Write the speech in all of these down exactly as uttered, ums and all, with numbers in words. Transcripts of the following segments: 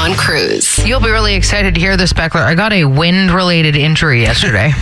on Cruise. You'll be really excited to hear this, Beckler. I got a wind-related injury yesterday.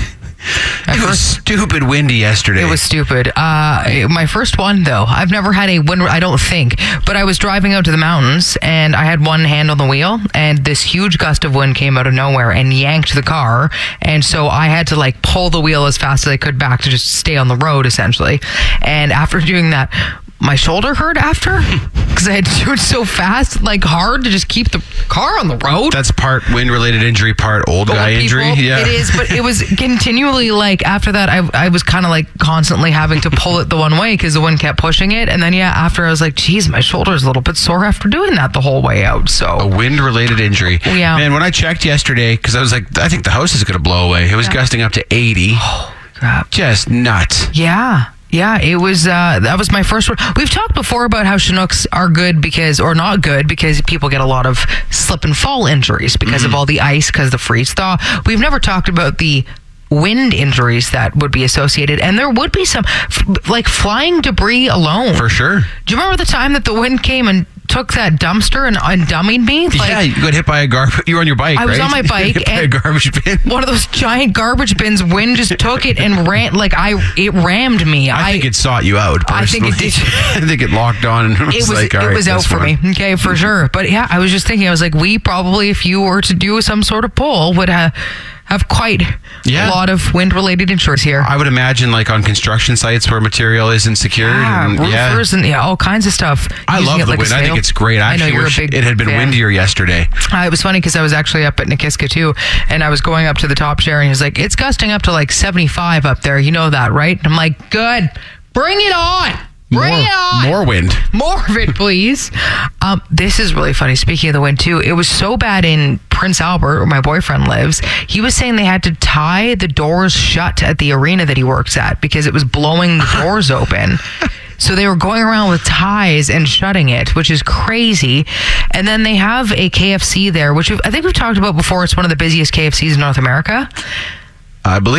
It was first, stupid windy yesterday. It was stupid. Uh, my first one, though. I've never had a wind, I don't think. But I was driving out to the mountains, and I had one hand on the wheel, and this huge gust of wind came out of nowhere and yanked the car. And so I had to, like, pull the wheel as fast as I could back to just stay on the road, essentially. And after doing that, my shoulder hurt after because I had to do it so fast, like hard to just keep the car on the road. That's part wind-related injury, part old, old guy people, injury. Yeah, it is, but it was continually like after that, I I was kind of like constantly having to pull it the one way because the wind kept pushing it. And then yeah, after I was like, geez, my shoulder's a little bit sore after doing that the whole way out. So a wind-related injury. Yeah, man. When I checked yesterday, because I was like, I think the house is going to blow away. It was yeah. gusting up to eighty. Oh crap! Just nuts. Yeah. Yeah, it was, uh, that was my first one. We've talked before about how Chinooks are good because, or not good because people get a lot of slip and fall injuries because mm-hmm. of all the ice, because of the freeze thaw. We've never talked about the wind injuries that would be associated, and there would be some, like flying debris alone. For sure. Do you remember the time that the wind came and took that dumpster and, and dummied me? Like, yeah, you got hit by a garbage. You were on your bike, I right? was on my bike, hit by and a garbage bin. One of those giant garbage bins. Wind just took it and ran. Like I, it rammed me. I, I think it sought you out. Personally. I think it did. I think it locked on and it was, it was like, it all right, was out for one. me. Okay, for sure. But yeah, I was just thinking. I was like, we probably, if you were to do some sort of pull, would have. have quite yeah. a lot of wind-related insurance here. I would imagine, like on construction sites where material isn't secured. Yeah, and, roofers yeah. and yeah, all kinds of stuff. I love the like wind. I think it's great. I actually I know, wish you're a big it had been fan. windier yesterday. Uh, it was funny because I was actually up at Nikiska too, and I was going up to the top share, and he was like, it's gusting up to like seventy-five up there. You know that, right? And I'm like, good. Bring it on. Bring more, it on. More wind. More of it, please. Um, this is really funny. Speaking of the wind, too, it was so bad in Prince Albert, where my boyfriend lives. He was saying they had to tie the doors shut at the arena that he works at because it was blowing the doors open. So they were going around with ties and shutting it, which is crazy. And then they have a K F C there, which I think we've talked about before. It's one of the busiest K F Cs in North America. I believe.